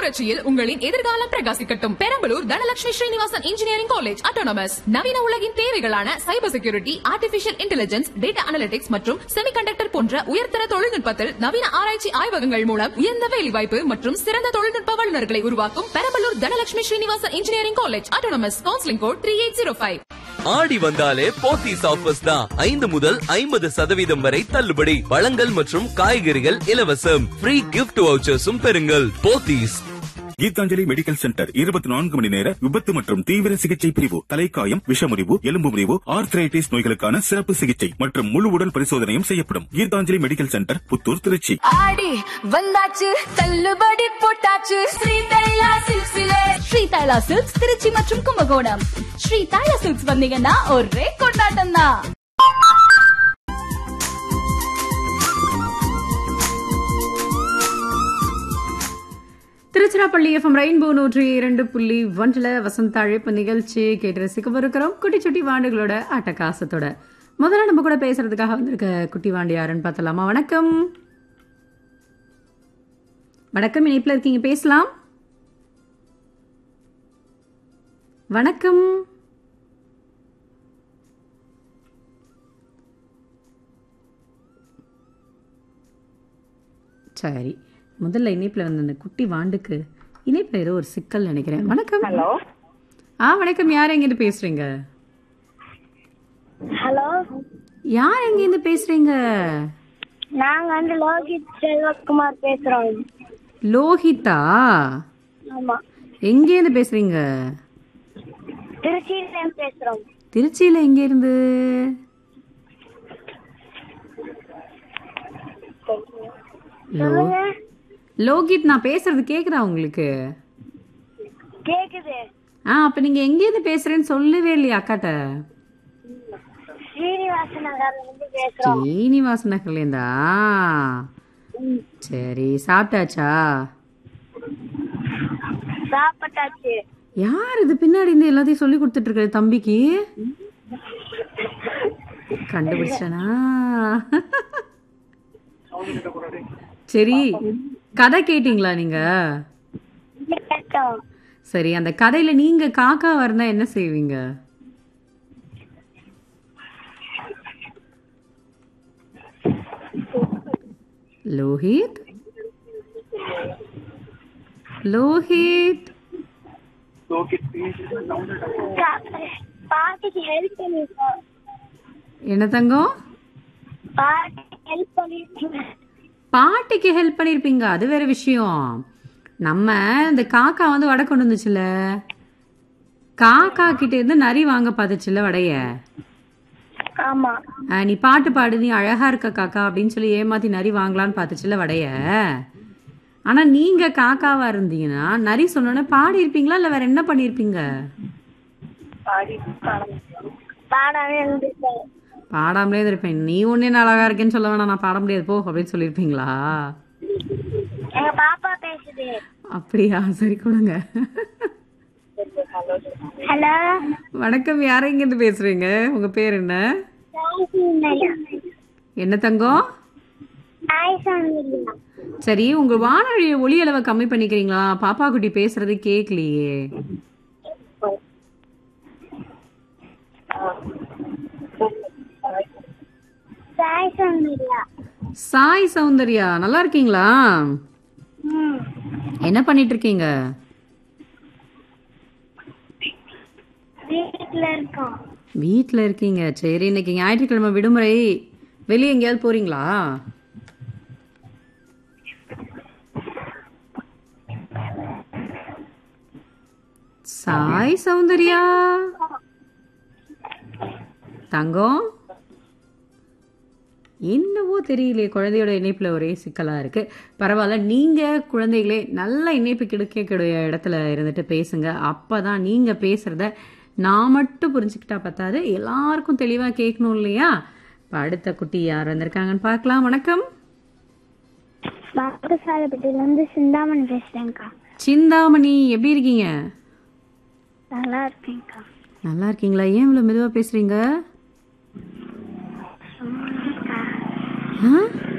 புரட்சியில் உங்களின் எதிர்காலம் பிரகாசிக்கட்டும். Perambalur Dhanalakshmi Srinivasan engineering college autonomous. நவீன உலகின் தேவைகளான cyber security, artificial intelligence, data analytics மற்றும் செமிகண்டக்டர் போன்ற உயர்தர தொழில்நுட்பத்தில் நவீன ஆராய்ச்சி ஆய்வகங்கள் மூலம் உயர்ந்த வேலைவாய்ப்பு மற்றும் சிறந்த தொழில்நுட்ப வல்லுநர்களை உருவாக்கும் Perambalur Dhanalakshmi Srinivasan engineering college autonomous. Counselling code 3805. ஆடி வந்தாலே போத்தீஸ் ஆஃபர்ஸ் தான். 5 முதல் 50% வரை தள்ளுபடி. பழங்கள் மற்றும் காய்கறிகள் இலவசம். ஃப்ரீ கிஃப்ட் வவுச்சர்ஸும் பெறுங்கள். போத்தீஸ். கீதாஞ்சலி மெடிக்கல் சென்டர் 24 மணி நேர விபத்து மற்றும் தீவிர சிகிச்சை பிரிவு. தலைக்காயம், விஷமுறிவு, எலும்பு முறிவு, ஆர்த்ரைட்டிஸ் நோய்களுக்கான சிறப்பு சிகிச்சை மற்றும் முழு உடல் பரிசோதனையும் செய்யப்படும். Gitanjali medical centre, Puthur, Trichy. ஆடி வந்தாச்சு, தள்ளுபடி போட்டாச்சு. ஸ்ரீ தைலா சில்க்ஸ்ல. ஸ்ரீ தைலா சில்க்ஸ் திருச்சி மற்றும் கும்பகோணம். ஸ்ரீ தைலா சில்க்ஸ் வந்தீங்கன்னா ஒரே கொண்டாட்டம் தான். திருச்சிராப்பள்ளி எஃப்எம் ரெயின்போ 102.1 வசந்த அழைப்பு நிகழ்ச்சி கேட்டு ரசிக்கவிருக்கிறோம். குட்டி சுட்டி வாண்டுகளோட அட்டகாசத்தோட முதல்ல நம்ம கூட பேசுறதுக்காக வந்திருக்க குட்டி வாண்டு யாருன்னு பார்த்தலாமா? வணக்கம். வணக்கம், இணைப்புல இருக்கீங்க, பேசலாம். வணக்கம். சரி, முதல்ல இணைப்புல வந்து அந்த குட்டி வாண்டுக்கு இணைப்புல ஏதோ ஒரு சிக்கல் நினைக்கிறேன். வணக்கம். ஹலோ. வணக்கம். யார் எங்கிருந்து பேசுறீங்க? ஹலோ. யார் எங்கிருந்து பேசுறீங்க? நாங்க வந்து லோகித் செல்வகுமார் பேசுறோம். லோகிதா? ஆமா. எங்க இருந்து பேசுறீங்க? திருச்சியில இருந்து பேசுறோம். திருச்சியில எங்க இருந்து? லோகித், நான் பேசுறது கேக்குதா உங்களுக்கு? கேக்குது. அப்ப நீங்க எங்க இருந்து பேசுறேன்னு சொல்லவே இல்லையா அக்காட்ட? ஸ்ரீனிவாச நகர்ல இருந்து பேசுறோம். ஸ்ரீனிவாச நகர்ல இருந்தா? சரி, சாப்பிட்டாச்சா? சாப்பிட்டாச்சு. யார் இது பின்னாடி இருந்து எல்லாத்தையும் சொல்லி கொடுத்துட்டு இருக்க தம்பிக்கு? கண்டுபிடிச்சனா? சரி, கதை கேட்டீங்களா நீங்க? சரி, அந்த கதையில நீங்க காக்கா இருந்தா என்ன செய்வீங்க? லோஹித், லோஹித், பாட்டிக்கு ஹெல்ப் பண்ணிருக்கோம். என்ன தங்கம்? பாட்டிக்கு ஹெல்ப் பண்ணிருப்பீங்க, அது வேற விஷயம். நம்ம இந்த காக்கா வந்து வடை கொண்டு வந்துச்சுல, காக்கா கிட்ட இருந்து நரி வாங்க பார்த்துச்சுல வடைய. ஆமா. நீ பாட்டு பாடு, நீ அழகா இருக்க காக்கா அப்படின்னு சொல்லி ஏமாத்தி நரி வாங்கலான்னு பார்த்துச்சுல வடைய. ஆனா நீங்க காக்காவா இருந்தீங்கன்னா நரி சொன்னோன்னே பாடி இருப்பீங்களா இல்ல வேற என்ன பண்ணிருப்பீங்க? பாடாமலே இருப்பேன். நீ ஒன்னே அழகா இருக்கேன்னு சொல்ல வேணாம், நான் பாட முடியாது போ அப்படின்னு சொல்லிருப்பீங்களா? பாப்பா பேசுது. அப்படியா? சரி, கொடுங்க. ஹலோ. வணக்கம். யார இங்க இருந்து பேசுறீங்க? உங்க பேர் என்ன? என்ன தங்கம்? சரி, உங்க வானொலி ஒலி அளவை கம்மி பண்ணிக்கிறீங்களா? பாப்பா குட்டி பேசுறது கேக்கலையே. சாய் சௌந்தர்யா, நல்லா இருக்கீங்களா? என்ன பண்ணிட்டு இருக்கீங்க? வீட்ல இருக்கீங்க. சரி, இன்னைக்கு ஞாயிற்றுக்கிழமை விடுமுறை, வெளியே எங்கேயாவது போறீங்களா? சாய் சௌந்தர்யா தங்கம், என்னவோ தெரியலையே, குழந்தையோட இணைப்புல ஒரே சிக்கலா இருக்கு. பரவாயில்ல, நீங்க குழந்தைகளே நல்ல இணைப்பு கிடைக்கக்கூடிய இடத்துல இருந்துட்டு பேசுங்க. அப்பதான் நீங்க பேசுறத நான் மட்டும் புரிஞ்சுக்கிட்டா பத்தாது, எல்லாருக்கும் தெளிவா கேட்கணும் இல்லையா? இப்ப அடுத்த குட்டி யார் வந்திருக்காங்கன்னு பார்க்கலாம். வணக்கம். சிந்தாமணி பேசுறேன்க்கா. சிந்தாமணி, எப்படி இருக்கீங்க? நல்லா இருக்கேன்க்கா. நல்லா இருக்கீங்களா? ஏன் இவ்வளவு மெதுவா பேசுறீங்க?